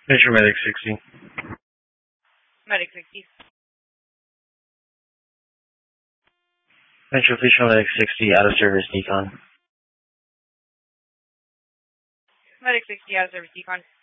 Metro Medic 60. Medic 60. Metro Official Medic 60, out of service decon. Medic 60 out of service decon.